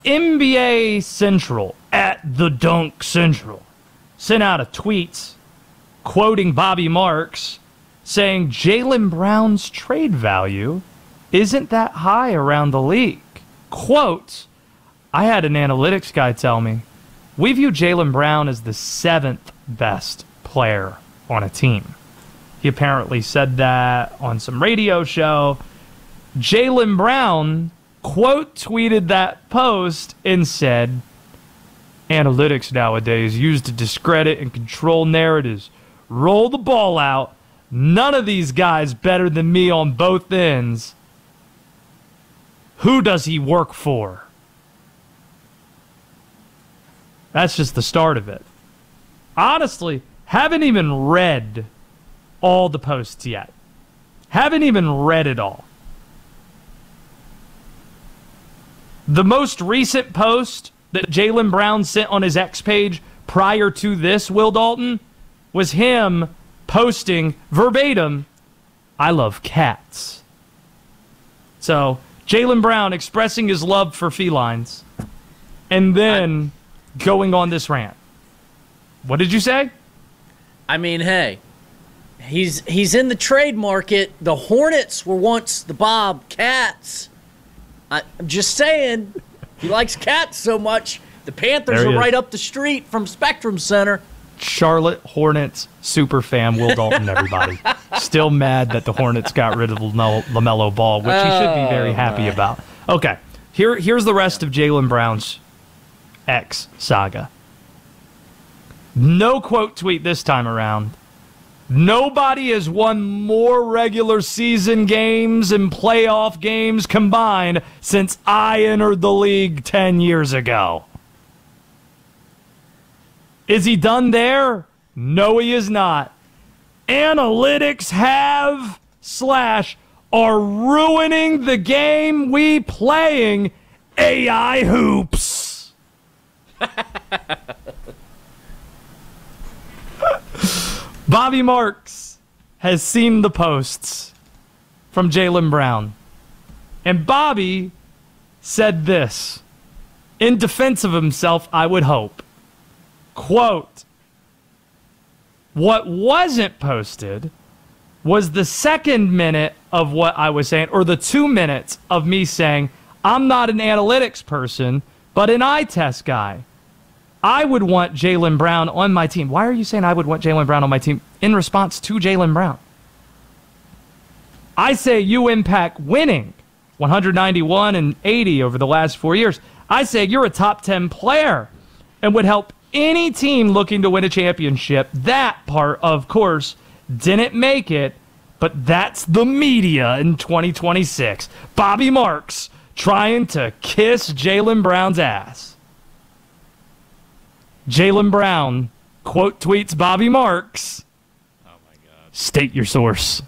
NBA Central at the Dunk Central sent out a tweet quoting Bobby Marks saying Jaylen Brown's trade value isn't that high around the league. Quote, I had an analytics guy tell me, we view Jaylen Brown as the 7th best player on a team. He apparently said that on some radio show. Jaylen Brown quote tweeted that post and said, analytics nowadays used to discredit and control narratives. Roll the ball out. None of these guys better than me on both ends. Who does he work for? That's just the start of it. Honestly, haven't even read all the posts yet. Haven't even read it all. The most recent post that Jaylen Brown sent on his X page prior to this, Will Dalton, was him posting verbatim, I love cats. So, Jaylen Brown expressing his love for felines and then going on this rant. What did you say? I mean, hey, he's in the trade market. The Hornets were once the Bobcats. I'm just saying, he likes cats so much. The Panthers are right up the street from Spectrum Center. Charlotte Hornets super fan Will Dalton, everybody. Still mad that the Hornets got rid of LaMelo Ball, which he should be very happy about. Okay, here's the rest of Jaylen Brown's X saga. No quote tweet this time around. Nobody has won more regular season games and playoff games combined since I entered the league 10 years ago. Is he done there? No, he is not. Analytics are ruining the game we playing AI hoops. Bobby Marks has seen the posts from Jaylen Brown. And Bobby said this, in defense of himself, I would hope. Quote, what wasn't posted was the second minute of what I was saying, or the 2 minutes of me saying, I'm not an analytics person, but an eye test guy. I would want Jaylen Brown on my team. Why are you saying I would want Jaylen Brown on my team in response to Jaylen Brown? I say you impact winning 191 and 80 over the last 4 years. I say you're a top 10 player and would help any team looking to win a championship. That part, of course, didn't make it, but that's the media in 2026. Bobby Marks trying to kiss Jaylen Brown's ass. Jaylen Brown quote tweets Bobby Marks. Oh my God. State your source.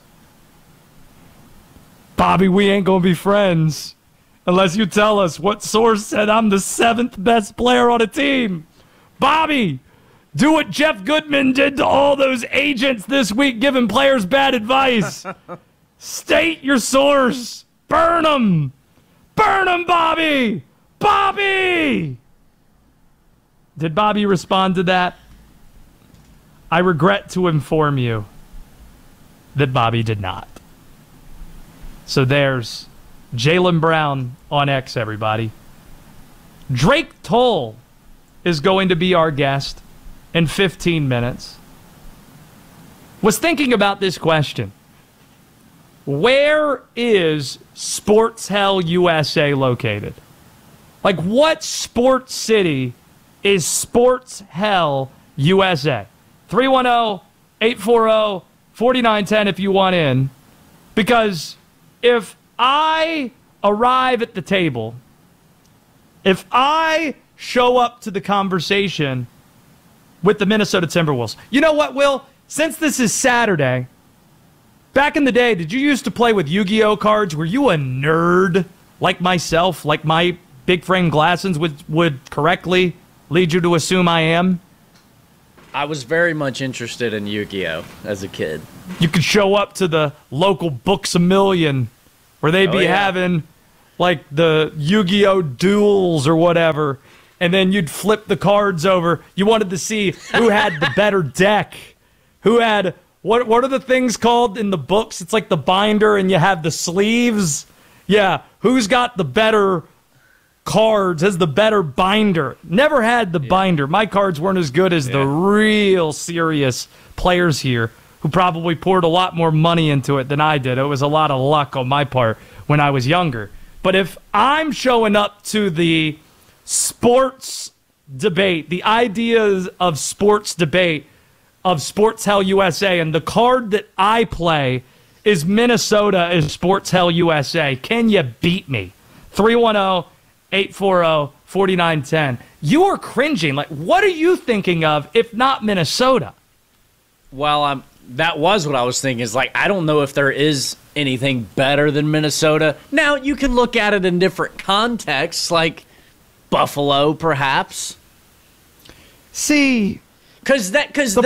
Bobby, we ain't gonna be friends unless you tell us what source said I'm the 7th best player on a team. Bobby, do what Jeff Goodman did to all those agents this week giving players bad advice. State your source. Burn them. Burn them, Bobby. Bobby! Did Bobby respond to that? I regret to inform you that Bobby did not. So there's Jaylen Brown on X, everybody. Drake Toll is going to be our guest in 15 minutes. Was thinking about this question. Where is Sports Hell USA located? Like, what sports city is Sports Hell USA? 310-840-4910 if you want in. Because if I arrive at the table, if I show up to the conversation with the Minnesota Timberwolves, you know what, Will? Since this is Saturday, back in the day, did you used to play with Yu-Gi-Oh cards? Were you a nerd like myself, like my big frame glasses would correctly lead you to assume I am? I was very much interested in Yu-Gi-Oh as a kid. You could show up to the local Books A Million where they'd be having like the Yu-Gi-Oh! Duels or whatever, and then you'd flip the cards over. You wanted to see who had the better deck, who had what are the things called in the books? It's like the binder, and you have the sleeves. Yeah, who's got the better cards, has the better binder. Never had the binder. My cards weren't as good as the real serious players here, who probably poured a lot more money into it than I did. It was a lot of luck on my part when I was younger. But if I'm showing up to the sports debate, the ideas of sports debate of Sports Hell USA, and the card that I play is Minnesota is Sports Hell USA, can you beat me? 310-840-4910. You are cringing. Like, what are you thinking of if not Minnesota? Well, that was what I was thinking. Is like, I don't know if there is anything better than Minnesota. Now, you can look at it in different contexts, like Buffalo, perhaps. See, because the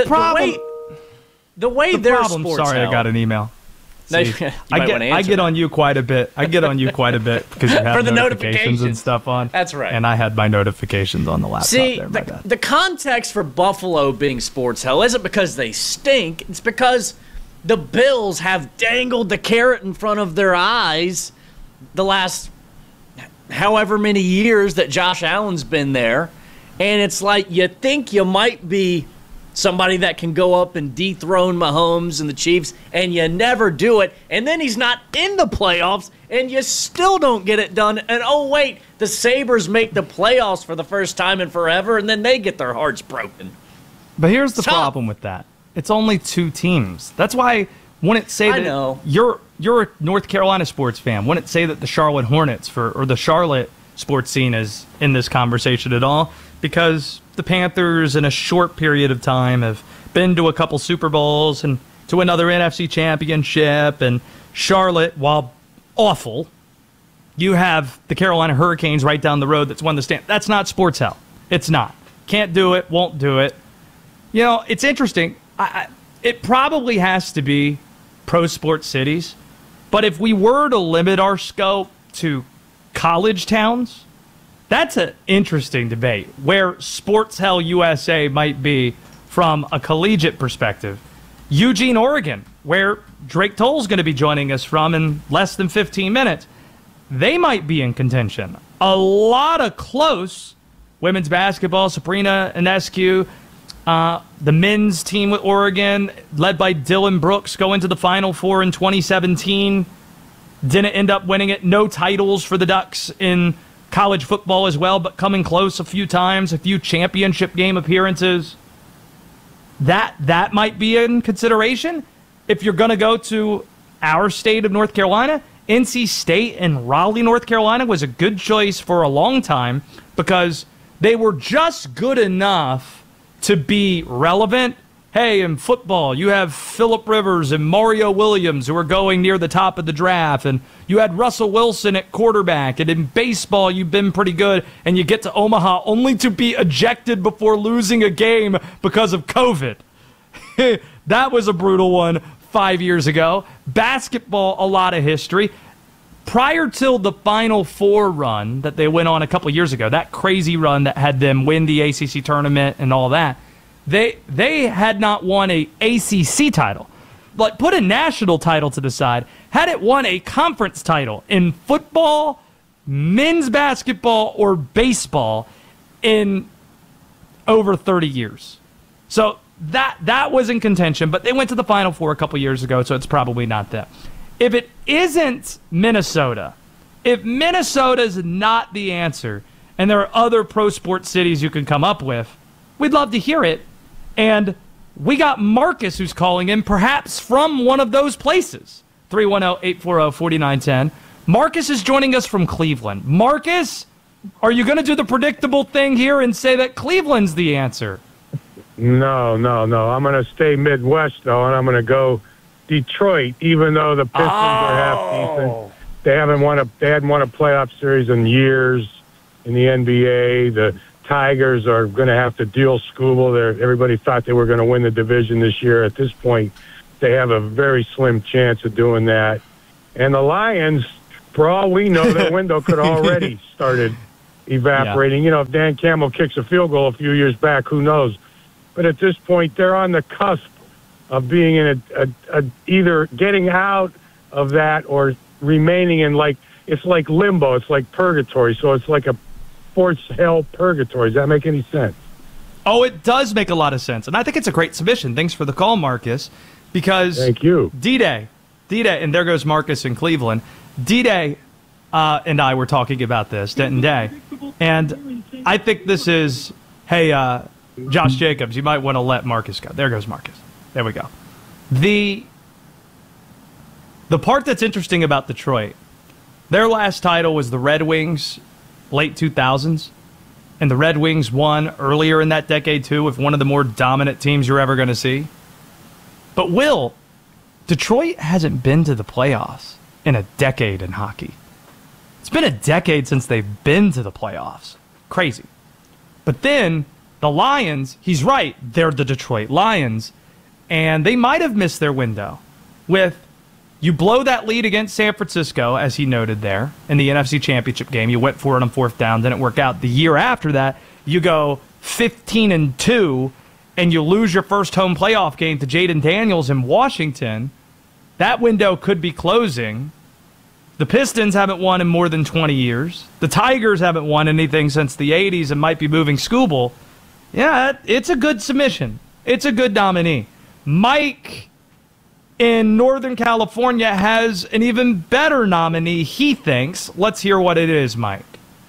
way their sports. Sorry, I got an email. See, I get on you quite a bit. I get on you quite a bit because you have for the notifications and stuff on. That's right. And I had my notifications on the laptop. See, there, the context for Buffalo being sports hell isn't because they stink. It's because the Bills have dangled the carrot in front of their eyes the last however many years that Josh Allen's been there. And it's like you think you might be somebody that can go up and dethrone Mahomes and the Chiefs, and you never do it. And then he's not in the playoffs, and you still don't get it done. And, oh, wait, the Sabres make the playoffs for the first time in forever, and then they get their hearts broken. But here's the problem with that. It's only 2 teams. That's why wouldn't say that you're a North Carolina sports fan. Wouldn't say that the Charlotte Hornets or the Charlotte sports scene is in this conversation at all, because the Panthers in a short period of time have been to a couple Super Bowls and to another NFC championship. And Charlotte, while awful, you have the Carolina Hurricanes right down the road that's won the stand. That's not sports hell. It's not. Can't do it, won't do it. You know, it's interesting. It probably has to be pro sports cities. But if we were to limit our scope to college towns, that's an interesting debate, where Sports Hell USA might be from a collegiate perspective. Eugene, Oregon, where Drake Toll's going to be joining us from in less than 15 minutes, they might be in contention. A lot of close women's basketball, Sabrina Ionescu, the men's team with Oregon, led by Dylan Brooks, going to the Final Four in 2017. Didn't end up winning it. No titles for the Ducks in college football as well, but coming close a few times, a few championship game appearances. That might be in consideration. If you're going to go to our state of North Carolina, NC State and Raleigh, North Carolina was a good choice for a long time because they were just good enough to be relevant. Hey, in football, you have Phillip Rivers and Mario Williams who are going near the top of the draft, and you had Russell Wilson at quarterback, and in baseball, you've been pretty good, and you get to Omaha only to be ejected before losing a game because of COVID. That was a brutal one 5 years ago. Basketball, a lot of history. Prior to the Final Four run that they went on a couple years ago, that crazy run that had them win the ACC tournament and all that, They had not won a ACC title. Like, put a national title to the side. Had it won a conference title in football, men's basketball, or baseball in over 30 years. So that was in contention, but they went to the Final Four a couple years ago, so it's probably not that. If it isn't Minnesota, if Minnesota's not the answer, and there are other pro sports cities you can come up with, we'd love to hear it. And we got Marcus who's calling in, perhaps from one of those places. 310-840-4910. Marcus is joining us from Cleveland. Marcus, are you going to do the predictable thing here and say that Cleveland's the answer? No. I'm going to stay Midwest, though, and I'm going to go Detroit, even though the Pistons are half decent. They hadn't won a playoff series in years in the NBA. The Tigers are going to have to deal school. Everybody thought they were going to win the division this year. At this point, they have a very slim chance of doing that. And the Lions, For all we know, that window could already started evaporating. You know, if Dan Campbell kicks a field goal a few years back, who knows? But at this point, they're on the cusp of being in a either getting out of that or remaining in, like, it's like limbo. It's like purgatory. So it's like a sports hell purgatory. Does that make any sense? Oh, it does make a lot of sense. And I think it's a great submission. Thanks for the call, Marcus. Because thank you. D-Day, and there goes Marcus in Cleveland. D-Day and I were talking about this, Denton Day. And I think this is, hey, Josh Jacobs, you might want to let Marcus go. There goes Marcus. There we go. The part that's interesting about Detroit, their last title was the Red Wings, late 2000s. And the Red Wings won earlier in that decade, too, with one of the more dominant teams you're ever going to see. But, Will, Detroit hasn't been to the playoffs in a decade in hockey. It's been a decade since they've been to the playoffs. Crazy. But then the Lions, he's right, they're the Detroit Lions, and they might have missed their window with, you blow that lead against San Francisco, as he noted there, in the NFC Championship game. You went for it on fourth down, didn't work out. The year after that, you go 15-2, and you lose your first home playoff game to Jaden Daniels in Washington. That window could be closing. The Pistons haven't won in more than 20 years. The Tigers haven't won anything since the 80s and might be moving Skubal. Yeah, it's a good submission. It's a good nominee. Mike in Northern California has an even better nominee, he thinks. Let's hear what it is, Mike.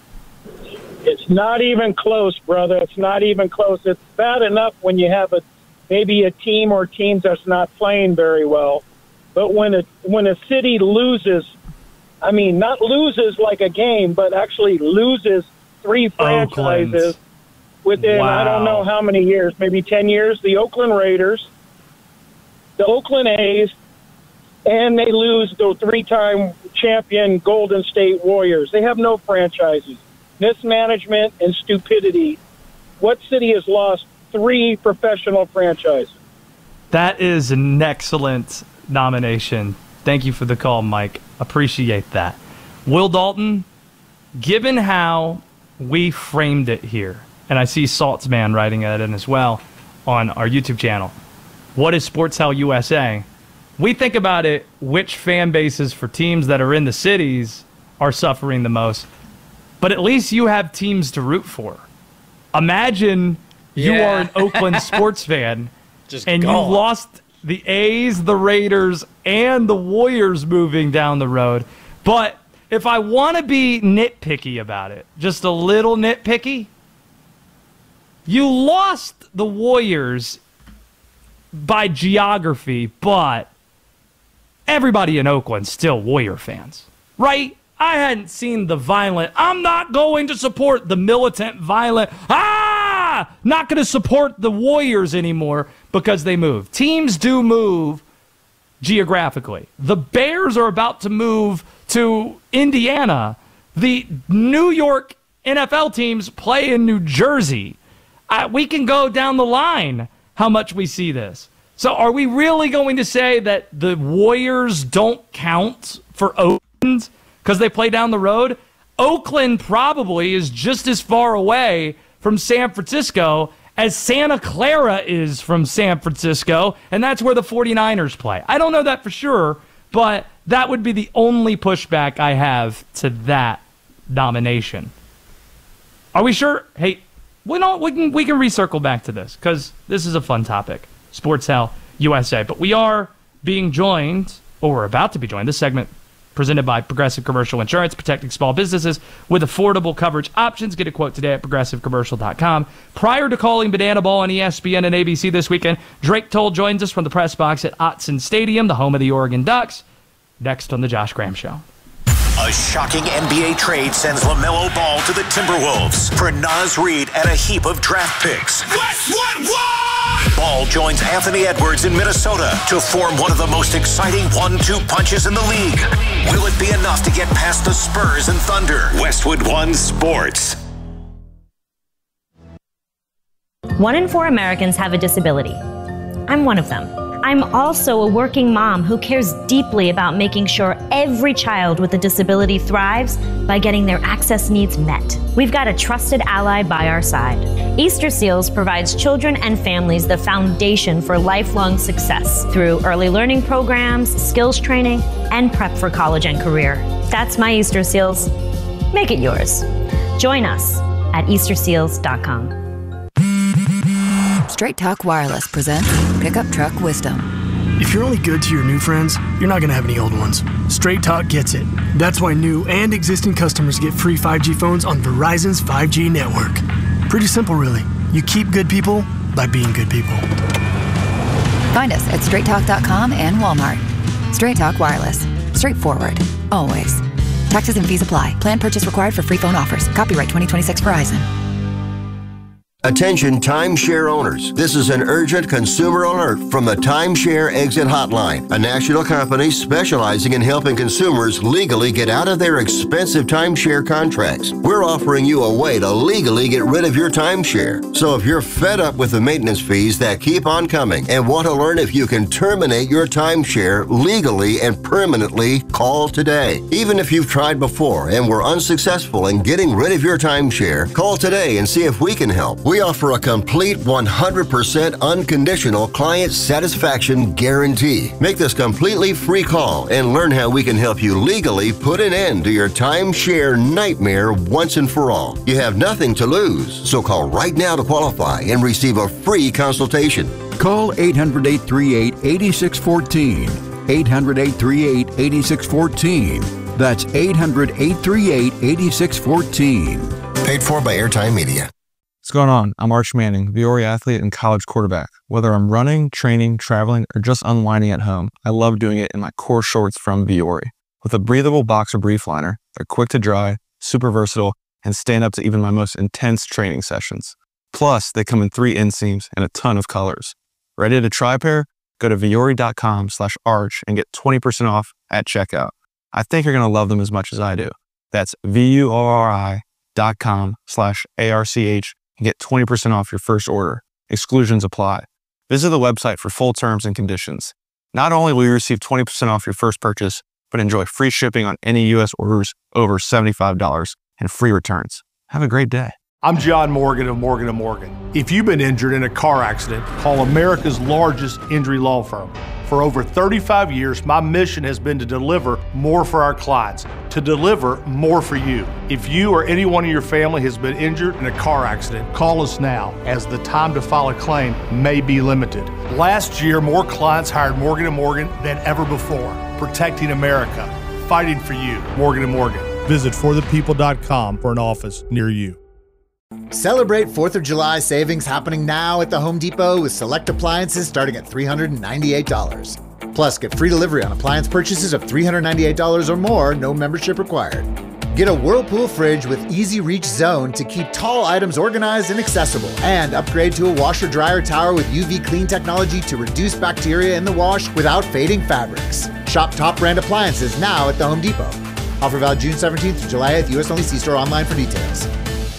It's not even close, brother. It's not even close. It's bad enough when you have maybe a team or teams that's not playing very well. But when a city loses, I mean, not loses like a game, but actually loses 3 franchises within, I don't know how many years, maybe 10 years, the Oakland Raiders, the Oakland A's, and they lose the 3-time champion Golden State Warriors. They have no franchises. Mismanagement and stupidity. What city has lost 3 professional franchises? That is an excellent nomination. Thank you for the call, Mike. Appreciate that. Will Dalton, given how we framed it here, and I see Saltzman writing that in as well on our YouTube channel, what is Sports Hell USA? We think about it, which fan bases for teams that are in the cities are suffering the most. But at least you have teams to root for. Imagine you are an Oakland sports fan and you lost the A's, the Raiders, and the Warriors moving down the road. But if I want to be nitpicky about it, just a little nitpicky, you lost the Warriors by geography, but everybody in Oakland's still Warrior fans, right? I hadn't seen the violent, I'm not going to support the militant, violent, not going to support the Warriors anymore because they move. Teams do move geographically. The Bears are about to move to Indiana. The New York NFL teams play in New Jersey. We can go down the line how much we see this. So are we really going to say that the Warriors don't count for Oakland because they play down the road? Oakland probably is just as far away from San Francisco as Santa Clara is from San Francisco, and that's where the 49ers play. I don't know that for sure, but that would be the only pushback I have to that nomination. Are we sure? Hey, we can recircle back to this because this is a fun topic. Sports Hell USA. But we are being joined, or we're about to be joined, this segment presented by Progressive Commercial Insurance, protecting small businesses with affordable coverage options. Get a quote today at progressivecommercial.com. Prior to calling Banana Ball on ESPN and ABC this weekend, Drake Toll joins us from the press box at Autzen Stadium, the home of the Oregon Ducks. Next on The Josh Graham Show. A shocking NBA trade sends LaMelo Ball to the Timberwolves for Naz Reid and a heap of draft picks. What? Ball joins Anthony Edwards in Minnesota to form one of the most exciting 1-2 punches in the league. Will it be enough to get past the Spurs and Thunder? Westwood One Sports. 1 in 4 Americans have a disability. I'm one of them. I'm also a working mom who cares deeply about making sure every child with a disability thrives by getting their access needs met. We've got a trusted ally by our side. Easter Seals provides children and families the foundation for lifelong success through early learning programs, skills training, and prep for college and career. That's my Easter Seals. Make it yours. Join us at easterseals.com. Straight Talk Wireless presents Pickup Truck Wisdom. If you're only good to your new friends, you're not going to have any old ones. Straight Talk gets it. That's why new and existing customers get free 5G phones on Verizon's 5G network. Pretty simple, really. You keep good people by being good people. Find us at straighttalk.com and Walmart. Straight Talk Wireless. Straightforward. Always. Taxes and fees apply. Plan purchase required for free phone offers. Copyright 2026 Verizon. Attention timeshare owners. This is an urgent consumer alert from the Timeshare Exit Hotline, a national company specializing in helping consumers legally get out of their expensive timeshare contracts. We're offering you a way to legally get rid of your timeshare. So if you're fed up with the maintenance fees that keep on coming and want to learn if you can terminate your timeshare legally and permanently, call today. Even if you've tried before and were unsuccessful in getting rid of your timeshare, call today and see if we can help. We offer a complete 100% unconditional client satisfaction guarantee. Make this completely free call and learn how we can help you legally put an end to your timeshare nightmare once and for all. You have nothing to lose, so call right now to qualify and receive a free consultation. Call 800-838-8614. 800-838-8614. That's 800-838-8614. Paid for by Airtime Media. What's going on? I'm Arch Manning, Viore athlete and college quarterback. Whether I'm running, training, traveling, or just unwinding at home, I love doing it in my core shorts from Viore. With a breathable boxer brief liner, they're quick to dry, super versatile, and stand up to even my most intense training sessions. Plus, they come in 3 inseams and a ton of colors. Ready to try a pair? Go to viore.com/arch and get 20% off at checkout. I think you're going to love them as much as I do. That's VUORI.com/ARCH and get 20% off your first order. Exclusions apply. Visit the website for full terms and conditions. Not only will you receive 20% off your first purchase, but enjoy free shipping on any U.S. orders over $75 and free returns. Have a great day. I'm John Morgan of Morgan & Morgan. If you've been injured in a car accident, call America's largest injury law firm. For over 35 years, my mission has been to deliver more for our clients, to deliver more for you. If you or anyone in your family has been injured in a car accident, call us now, as the time to file a claim may be limited. Last year, more clients hired Morgan & Morgan than ever before, protecting America, fighting for you. Morgan & Morgan. Visit forthepeople.com for an office near you. Celebrate 4th of July savings happening now at the Home Depot with select appliances starting at $398. Plus, get free delivery on appliance purchases of $398 or more, no membership required. Get a Whirlpool fridge with Easy Reach Zone to keep tall items organized and accessible. And upgrade to a washer-dryer tower with UV Clean technology to reduce bacteria in the wash without fading fabrics. Shop top brand appliances now at the Home Depot. Offer valid June 17th to July 8th. U.S. only. See store online for details.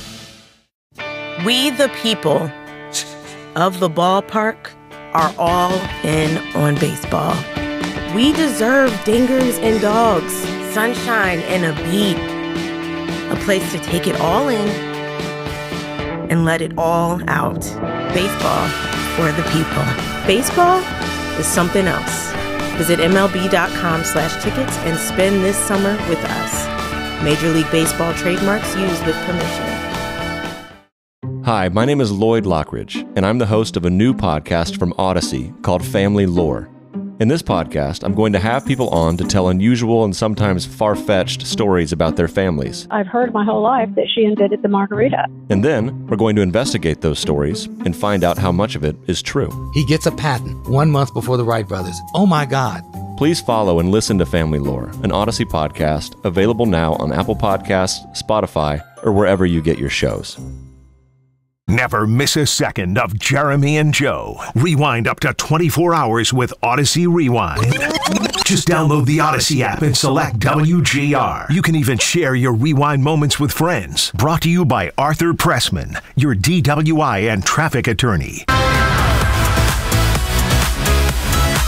We, the people of the ballpark, are all in on baseball. We deserve dingers and dogs, sunshine and a beat, a place to take it all in and let it all out. Baseball for the people. Baseball is something else. Visit MLB.com/tickets and spend this summer with us. Major League Baseball trademarks used with permission. Hi, my name is Lloyd Lockridge, and I'm the host of a new podcast from Odyssey called Family Lore. In this podcast, I'm going to have people on to tell unusual and sometimes far-fetched stories about their families. I've heard my whole life that she invented the margarita. And then, we're going to investigate those stories and find out how much of it is true. He gets a patent 1 month before the Wright brothers. Oh my God. Please follow and listen to Family Lore, an Odyssey podcast, available now on Apple Podcasts, Spotify, or wherever you get your shows. Never miss a second of Jeremy and Joe. Rewind up to 24 hours with Odyssey Rewind. Just download the Odyssey app and select WGR. You can even share your rewind moments with friends. Brought to you by Arthur Pressman, your DWI and traffic attorney.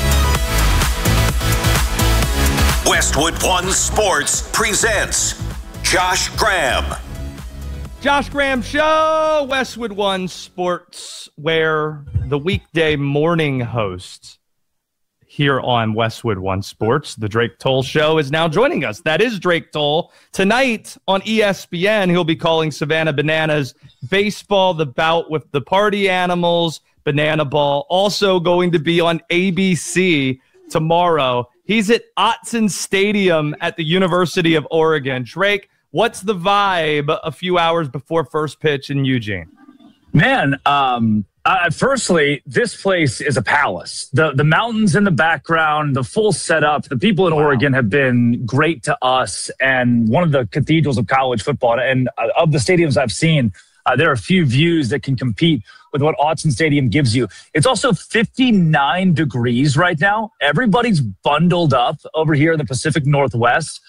Westwood One Sports presents Josh Graham. Josh Graham Show, Westwood One Sports, where the weekday morning host here on Westwood One Sports, the Drake Toll Show, is now joining us. That is Drake Toll. Tonight on ESPN, he'll be calling Savannah Bananas baseball, the bout with the party animals, Banana Ball. Also going to be on ABC tomorrow. He's at Autzen Stadium at the University of Oregon. Drake, what's the vibe a few hours before first pitch in Eugene? Man, firstly, this place is a palace. The mountains in the background, the full setup. The people in Oregon have been great to us, and one of the cathedrals of college football. And of the stadiums I've seen, there are a few views that can compete with what Autzen Stadium gives you. It's also 59 degrees right now. Everybody's bundled up over here in the Pacific Northwest.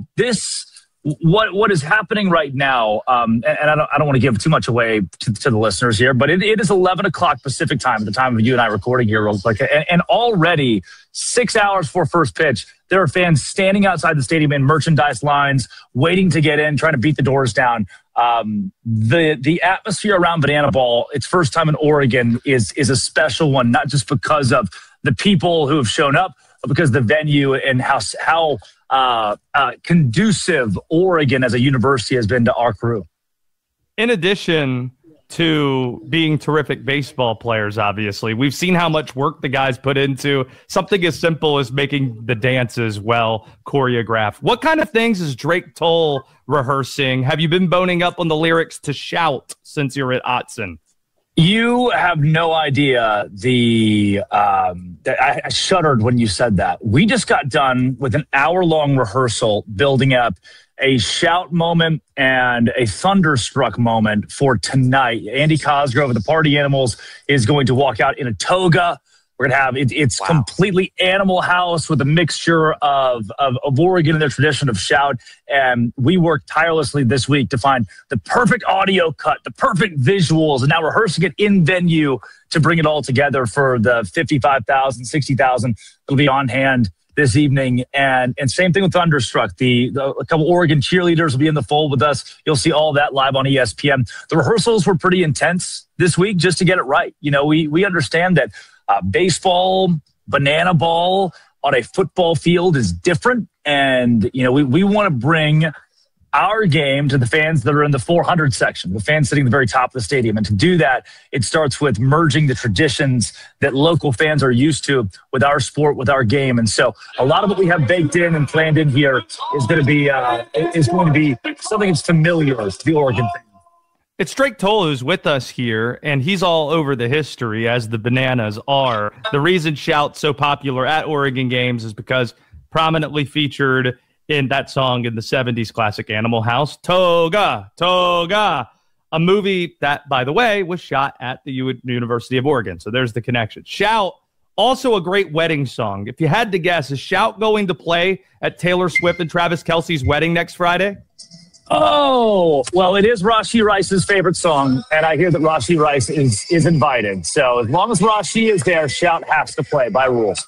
What is happening right now, and I don't want to give too much away to the listeners here, but it is 11 o'clock Pacific time at the time of you and I recording here real quick. And already 6 hours before first pitch, there are fans standing outside the stadium in merchandise lines, waiting to get in, trying to beat the doors down. The atmosphere around Banana Ball, its first time in Oregon, is a special one, not just because of the people who have shown up, but because of the venue and how conducive Oregon as a university has been to our crew. In addition to being terrific baseball players, obviously, we've seen how much work the guys put into something as simple as making the dances well choreographed. What kind of things is Drake Toll rehearsing? Have you been boning up on the lyrics to Shout since you're at Autzen? You have no idea I shuddered when you said that. We just got done with an hour-long rehearsal building up a shout moment and a thunderstruck moment for tonight. Andy Cosgrove of the Party Animals is going to walk out in a toga. We're going to have it's completely Animal House with a mixture of Oregon and their tradition of shout. And we worked tirelessly this week to find the perfect audio cut, the perfect visuals, and now rehearsing it in venue to bring it all together for the 55,000, 60,000 that'll be on hand this evening. And same thing with Thunderstruck. A couple Oregon cheerleaders will be in the fold with us. You'll see all that live on ESPN. The rehearsals were pretty intense this week just to get it right. You know, we understand that baseball, banana ball on a football field is different. And, you know, we want to bring our game to the fans that are in the 400 section, the fans sitting at the very top of the stadium. And to do that, it starts with merging the traditions that local fans are used to with our sport, with our game. And so a lot of what we have baked in and planned in here is going to be something that's familiar to the Oregon fans. It's Drake Toll who's with us here, and he's all over the history, as the Bananas are. The reason Shout's so popular at Oregon games is because prominently featured in that song in the 70s classic Animal House, Toga, Toga, a movie that, by the way, was shot at the University of Oregon. So there's the connection. Shout, also a great wedding song. If you had to guess, is Shout going to play at Taylor Swift and Travis Kelce's wedding next Friday? Oh, well, it is Rashee Rice's favorite song, and I hear that Rashee Rice is invited. So as long as Rashee is there, Shout has to play by rules.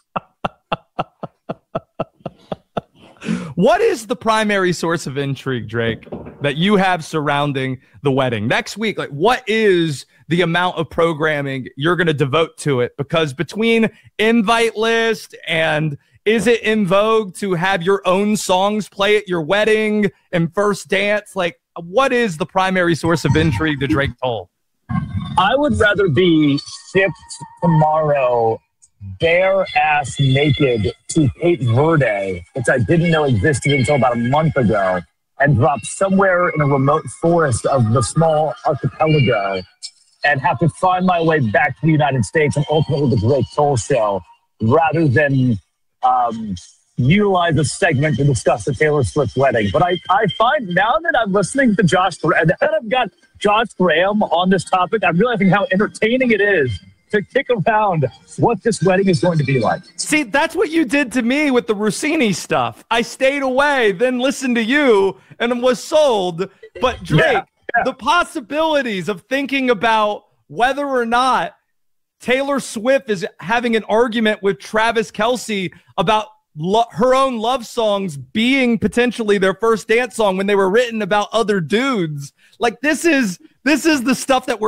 What is the primary source of intrigue, Drake, that you have surrounding the wedding? Next week, like, what is the amount of programming you're going to devote to it? Because between invite list and is it in vogue to have your own songs play at your wedding and first dance? Like, what is the primary source of intrigue to Drake Toll? I would rather be shipped tomorrow bare-ass naked to Cape Verde, which I didn't know existed until about a month ago, and drop somewhere in a remote forest of the small archipelago and have to find my way back to the United States and ultimately the Drake Toll Show, rather than utilize a segment to discuss the Taylor Swift wedding. But I find now that I'm listening to Josh Graham, that I've got Josh Graham on this topic, I'm realizing how entertaining it is to kick around what this wedding is going to be like. See, that's what you did to me with the Rossini stuff. I stayed away, then listened to you, and was sold. But Drake, the possibilities of thinking about whether or not Taylor Swift is having an argument with Travis Kelce about her own love songs being potentially their first dance song when they were written about other dudes. Like this is the stuff that we're